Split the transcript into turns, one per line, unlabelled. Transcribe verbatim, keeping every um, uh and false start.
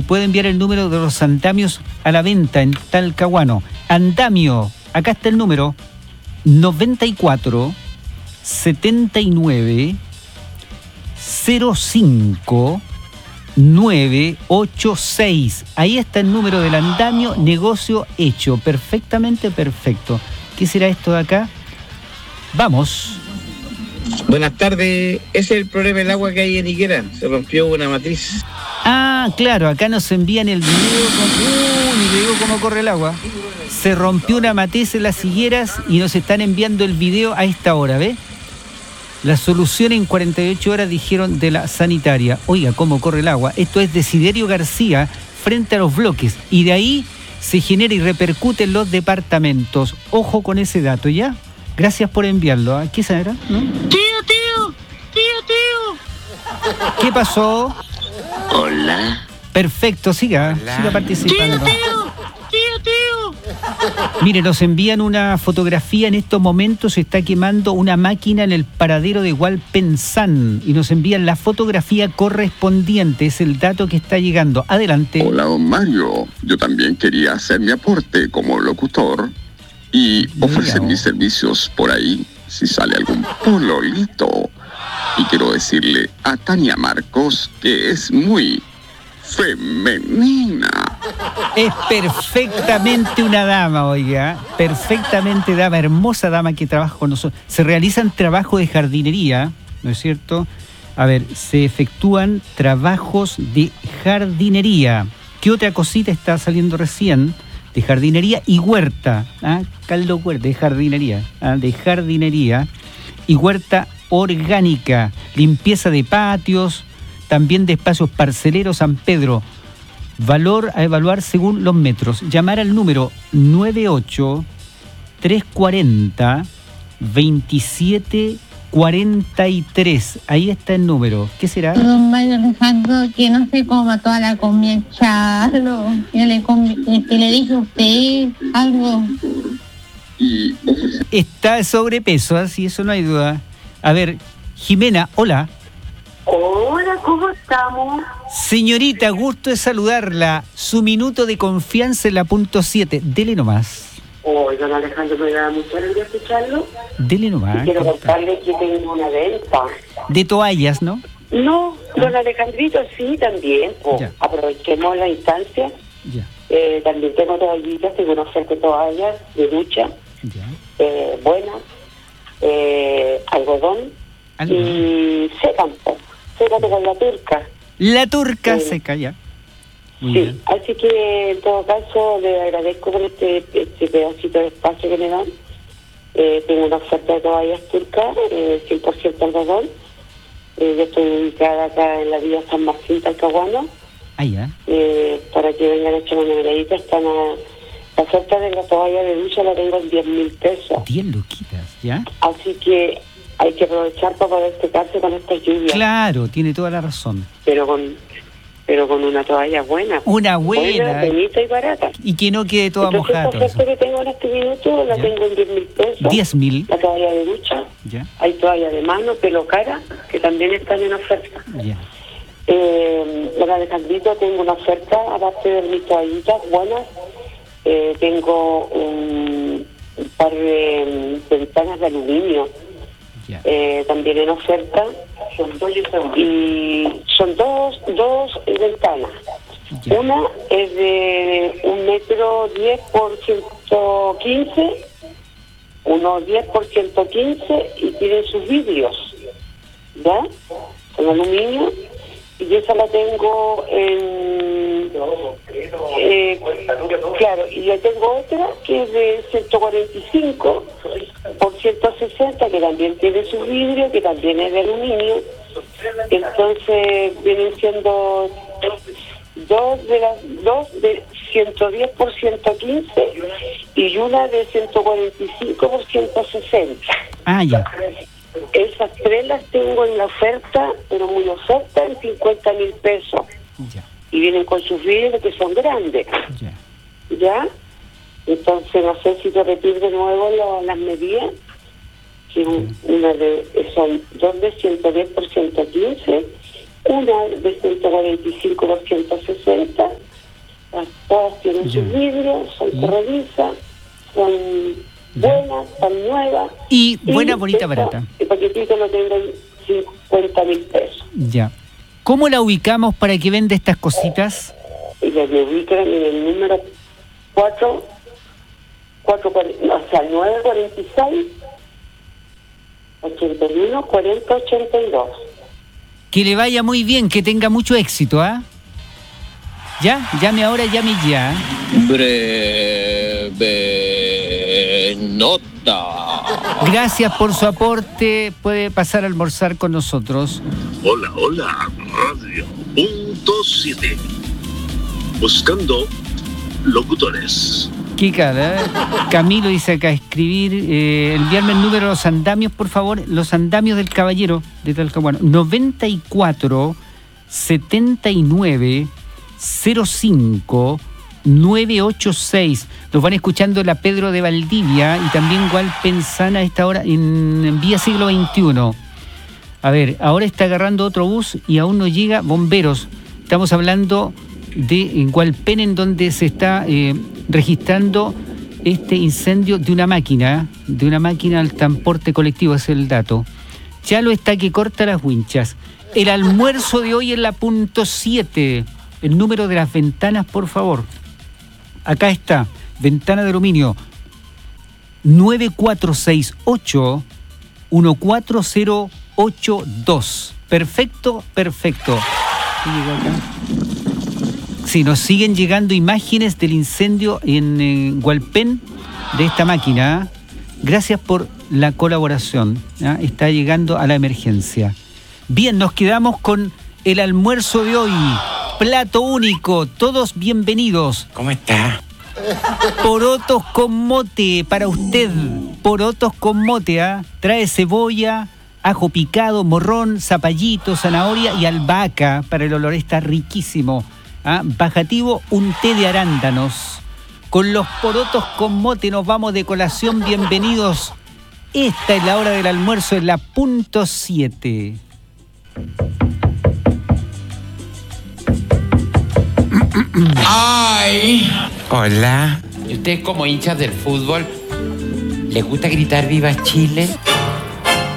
puede enviar el número de los andamios a la venta en Talcahuano. Andamio, acá está el número noventa y cuatro setenta y nueve cero cinco nueve ocho seis. Ahí está el número del andamio, negocio hecho, perfectamente perfecto. ¿Qué será esto de acá? Vamos.
Buenas tardes, ese es el problema del agua que hay en Higuera, se rompió una matriz.
Ah, claro, acá nos envían el video con... Uy, le digo cómo corre el agua. Se rompió una matriz en las higueras y nos están enviando el video a esta hora, ¿ves? La solución en cuarenta y ocho horas, dijeron, de la sanitaria. Oiga, cómo corre el agua. Esto es Desiderio García frente a los bloques. Y de ahí se genera y repercute en los departamentos. Ojo con ese dato, ¿ya? Gracias por enviarlo. ¿A qué será? ¿No?
Tío, tío, tío, tío.
¿Qué pasó?
Hola.
Perfecto, siga,
Hola.
siga participando.
Tío, tío, tío, tío.
Mire, nos envían una fotografía. En estos momentos se está quemando una máquina en el paradero de Hualpensán y nos envían la fotografía correspondiente. Es el dato que está llegando. Adelante.
Hola, don Mario. Yo también quería hacer mi aporte como locutor y ofrecer mis servicios por ahí si sale algún pololito. Y quiero decirle a Tania Marcos que es muy femenina.
Es perfectamente una dama, oiga. Perfectamente dama, hermosa dama que trabaja con nosotros. Se realizan trabajos de jardinería, ¿no es cierto? A ver, se efectúan trabajos de jardinería. ¿Qué otra cosita está saliendo recién? De jardinería y huerta. ¿Ah? Caldo huerta, de jardinería. ¿Ah? De jardinería y huerta orgánica. Limpieza de patios, también de espacios parceleros San Pedro. Valor a evaluar según los metros. Llamar al número nueve ocho tres cuatro cero veintisiete cuarenta y tres. Ahí está el número. ¿Qué será?
Don Mario Alejandro, que no se coma toda la comida Charlo. Que le, com- que le dije a usted algo.
Y ofrecer
Está de sobrepeso, así, eso no hay duda. A ver, Jimena, hola.
Hola, ¿cómo estamos?
Señorita, gusto de saludarla. Su minuto de confianza en la punto siete. Dele nomás.
Hoy, don Alejandro, me da mucha alegría escucharlo.
Dele
Y
nomás.
quiero contarle que tengo una venta.
De toallas, ¿no?
No, don Alejandrito, sí, también. Pues,
Ya.
aprovechemos la instancia.
Ya,
Eh, también tengo toallitas, tengo una oferta de toallas de ducha,
ya.
eh, buenas, eh, algodón,
Algodón.
y secan, pues. Sécate con la turca.
La turca
Sí.
seca, ya. Muy
Sí,
bien.
así que en todo caso le agradezco por este, este pedacito de espacio que me dan. Eh, tengo una oferta de toallas turcas, eh, cien por ciento algodón. Eh, yo estoy ubicada acá en la vía San Martín, Talcahuano.
Ah, ya.
Eh, para que vengan a echar una miradita, están a, la oferta de la toalla de ducha la tengo en diez mil pesos.
Diez luquitas, ¿ya?
Así que hay que aprovechar para poder secarse con estas lluvias.
Claro, tiene toda la razón.
Pero con pero con una toalla buena.
Una buena.
bonita y barata.
Y que no quede toda
Entonces,
mojada.
esta
todo
oferta
eso.
que tengo en este minuto la
Ya.
tengo en diez mil pesos.
Diez mil.
La toalla de ducha.
Ya,
Hay toalla de mano, pelo cara, que también están en oferta.
ya.
Eh, don Alejandrito, tengo una oferta, aparte de mis toallitas buenas, eh, tengo un, un par de mm, ventanas de aluminio,
Ya.
eh, también en oferta, y son dos, dos ventanas.
Ya.
Una es de un metro diez por ciento quince, unos diez por ciento quince, y tienen sus vidrios, ¿ya? Son aluminio, y esa la tengo en... Eh, claro, y yo tengo otra que es de ciento cuarenta y cinco por ciento sesenta, que también tiene su vidrio, que también es de aluminio. Entonces vienen siendo dos de las dos de ciento diez por ciento quince y una de ciento cuarenta y cinco por ciento sesenta.
Ah, ya.
Esas tres las tengo en la oferta, pero muy oferta, en cincuenta mil pesos.
Ya.
Y vienen con sus vidrios que son grandes,
Ya.
¿ya? Entonces no sé si repetir de nuevo lo- las medidas. Sí, un- una de, son dos de ciento diez por ciento quince, una de ciento cuarenta y cinco por ciento sesenta Todas tienen
Ya.
sus vidrios, son
Ya.
se revisan, son buenas, son nuevas.
Y buena, bonita,
esta-
barata.
El paquetito lo tengo en cincuenta mil pesos.
Ya. ¿Cómo la ubicamos para que venda estas cositas?
Y ya me ubican en el número cuatro, cuatro, no, o sea, nueve cuarenta y seis, ochenta y uno, cuarenta, ochenta y dos.
Que le vaya muy bien, que tenga mucho éxito, ¿ah? ¿Ya? Llame ahora, llame ya.
Breve nota.
Gracias por su aporte. Puede pasar a almorzar con nosotros.
Hola, hola, radio punto siete. Buscando locutores.
Qué cara, ¿eh? Camilo dice acá, escribir, eh, enviarme el número de los andamios, por favor. Los andamios del caballero de Talcahuano. noventa y cuatro, setenta y nueve, cero cinco, nueve ocho seis. Nos van escuchando la Pedro de Valdivia y también Gualpensana a esta hora en, en Vía Siglo veintiuno. A ver, ahora está agarrando otro bus y aún no llega bomberos. Estamos hablando de en Hualpén, en donde se está eh, registrando este incendio de una máquina, de una máquina al transporte colectivo, ese es el dato. Ya lo está que corta las winchas. El almuerzo de hoy en la punto siete. El número de las ventanas, por favor. Acá está, ventana de aluminio nueve cuatro seis ocho, uno cuatro cero ocho dos. Perfecto, perfecto. ¿Qué llegó acá? Sí, nos siguen llegando imágenes del incendio en eh, Hualpén de esta máquina. ¿eh? Gracias por la colaboración. ¿eh? Está llegando a la emergencia. Bien, nos quedamos con el almuerzo de hoy. Plato único, todos bienvenidos.
¿Cómo está?
Porotos con mote para usted. Porotos con mote, ¿ah? Trae cebolla, ajo picado, morrón, zapallito, zanahoria y albahaca para el olor. Está riquísimo. ¿ah? Bajativo, un té de arándanos. Con los porotos con mote nos vamos de colación. Bienvenidos. Esta es la hora del almuerzo en la punto siete.
¡Ay! Hola. ¿Y ustedes como hinchas del fútbol les gusta gritar viva Chile?